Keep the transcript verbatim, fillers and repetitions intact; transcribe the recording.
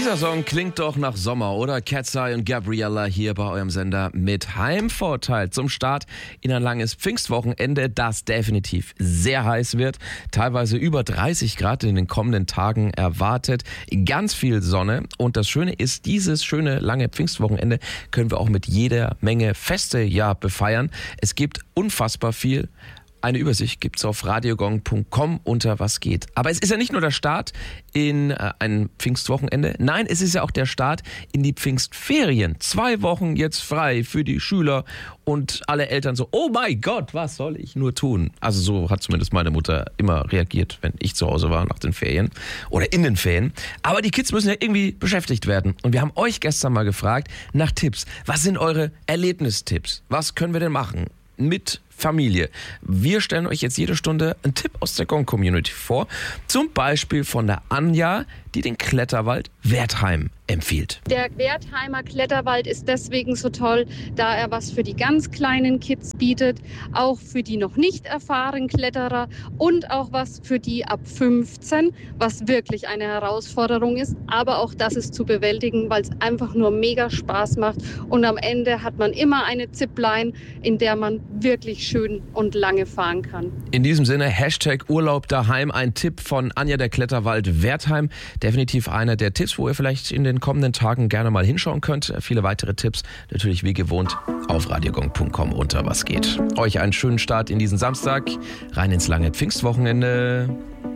Dieser Song klingt doch nach Sommer, oder? Cat's Eye und Gabriella hier bei eurem Sender mit Heimvorteil zum Start in ein langes Pfingstwochenende, das definitiv sehr heiß wird. Teilweise über dreißig Grad in den kommenden Tagen erwartet. Ganz viel Sonne. Und das Schöne ist, dieses schöne lange Pfingstwochenende können wir auch mit jeder Menge Feste ja befeiern. Es gibt unfassbar viel. Eine Übersicht gibt's auf radiogong punkt com unter was geht. Aber es ist ja nicht nur der Start in äh, ein Pfingstwochenende. Nein, es ist ja auch der Start in die Pfingstferien. Zwei Wochen jetzt frei für die Schüler und alle Eltern so, oh mein Gott, was soll ich nur tun? Also so hat zumindest meine Mutter immer reagiert, wenn ich zu Hause war nach den Ferien oder in den Ferien. Aber die Kids müssen ja irgendwie beschäftigt werden. Und wir haben euch gestern mal gefragt nach Tipps. Was sind eure Erlebnistipps? Was können wir denn machen mit Familie? Wir stellen euch jetzt jede Stunde einen Tipp aus der Gong-Community vor. Zum Beispiel von der Anja, die den Kletterwald Wertheim empfiehlt. Der Wertheimer Kletterwald ist deswegen so toll, da er was für die ganz kleinen Kids bietet, auch für die noch nicht erfahrenen Kletterer und auch was für die ab fünfzehn, was wirklich eine Herausforderung ist. Aber auch das ist zu bewältigen, weil es einfach nur mega Spaß macht. Und am Ende hat man immer eine Zipline, in der man wirklich schön und lange fahren kann. In diesem Sinne, Hashtag Urlaub daheim, ein Tipp von Anja, der Kletterwald Wertheim. Definitiv einer der Tipps, wo ihr vielleicht in den kommenden Tagen gerne mal hinschauen könnt. Viele weitere Tipps natürlich wie gewohnt auf radiogong punkt com unter was geht. Euch einen schönen Start in diesen Samstag, rein ins lange Pfingstwochenende.